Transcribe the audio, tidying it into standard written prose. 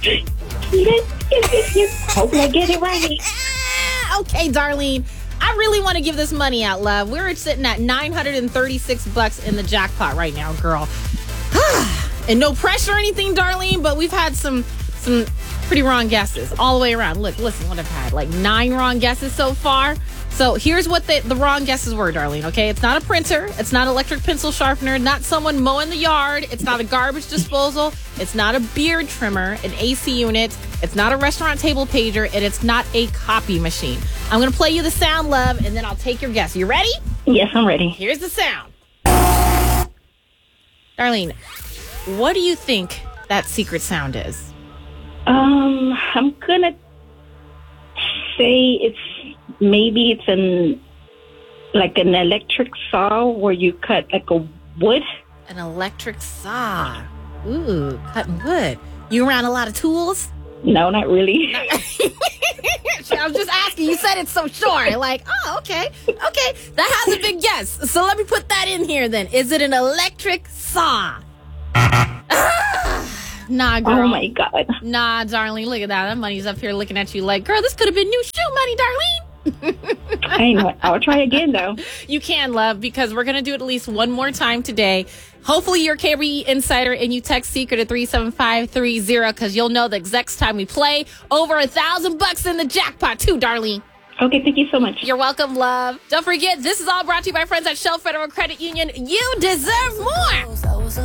Yes. Hopefully I get it right. Okay, Darlene. I really want to give this money out, love. We're sitting at $936 in the jackpot right now, girl. And no pressure or anything, Darlene, but we've had some pretty wrong guesses all the way around. Look, listen what I've had. Like 9 wrong guesses so far. So here's what the wrong guesses were, Darlene, okay? It's not a printer. It's not an electric pencil sharpener. Not someone mowing the yard. It's not a garbage disposal. It's not a beard trimmer, an AC unit. It's not a restaurant table pager. And it's not a copy machine. I'm going to play you the sound, love, and then I'll take your guess. You ready? Yes, I'm ready. Here's the sound. Darlene, what do you think that secret sound is? I'm going to say it's an electric saw where you cut like a wood. An electric saw. Ooh, cutting wood. You around a lot of tools? No, not really. I was just asking. You said it's so short. Like, oh, okay. Okay, that has a big guess. So let me put that in here then. Is it an electric saw? Nah, girl. Oh, my God. Nah, darling. Look at that. That money's up here looking at you like, girl, this could have been new shoe money, Darlene. I know. I'll try again, though. You can, love, because we're going to do it at least one more time today. Hopefully you're KBE Insider and you text secret to 37530 because you'll know the exact time we play. Over $1,000 in the jackpot too, Darlene. Okay, thank you so much. You're welcome, love. Don't forget, this is all brought to you by friends at Shell Federal Credit Union. You deserve more.